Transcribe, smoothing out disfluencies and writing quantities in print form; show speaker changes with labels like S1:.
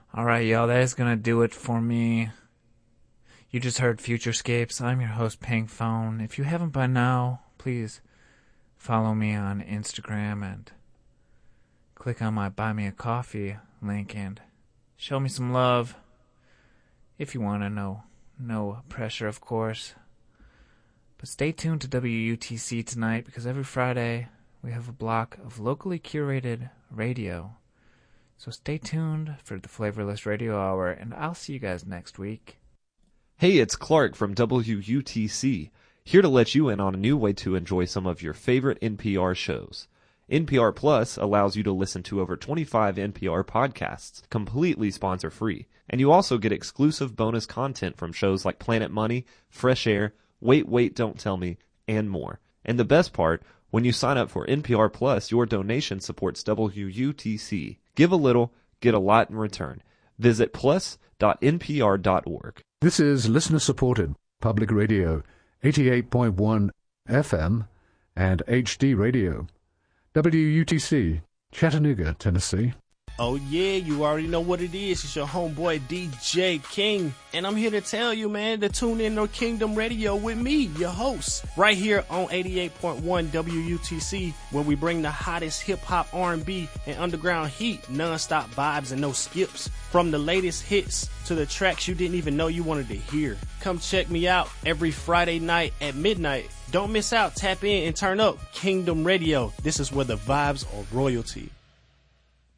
S1: Alright, y'all, that is gonna do it for me. You just heard Futurescapes. I'm your host, Pink Phone. If you haven't by now, please follow me on Instagram and click on my Buy Me a Coffee link and show me some love. If you want to know. No pressure, of course. But stay tuned to WUTC tonight, because every Friday we have a block of locally curated radio. So stay tuned for the Flavorless Radio Hour, and I'll see you guys next week.
S2: Hey, it's Clark from WUTC, here to let you in on a new way to enjoy some of your favorite NPR shows. NPR Plus allows you to listen to over 25 NPR podcasts, completely sponsor-free. And you also get exclusive bonus content from shows like Planet Money, Fresh Air, Wait, Don't Tell Me, and more. And the best part, when you sign up for NPR Plus, your donation supports WUTC. Give a little, get a lot in return. Visit plus.npr.org.
S3: This is listener-supported public radio, 88.1 FM and HD radio. WUTC, Chattanooga, Tennessee.
S4: Oh yeah, you already know what it is. It's your homeboy DJ King. And I'm here to tell you, man, to tune in to Kingdom Radio with me, your host, right here on 88.1 WUTC, where we bring the hottest hip-hop, R&B, and underground heat, non-stop vibes and no skips. From the latest hits to the tracks you didn't even know you wanted to hear. Come check me out every Friday night at midnight. Don't miss out. Tap in and turn up. Kingdom Radio. This is where the vibes are royalty.